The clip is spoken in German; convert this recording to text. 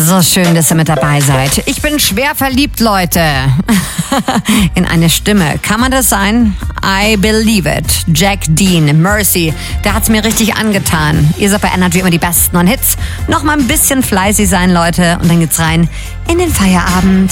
So schön, dass ihr mit dabei seid. Ich bin schwer verliebt, Leute. In eine Stimme. Kann man das sein? I believe it. Jack Dean, Mercy. Der hat's mir richtig angetan. Ihr seid bei Energy immer die besten neuen Hits. Noch mal ein bisschen fleißig sein, Leute. Und dann geht's rein in den Feierabend.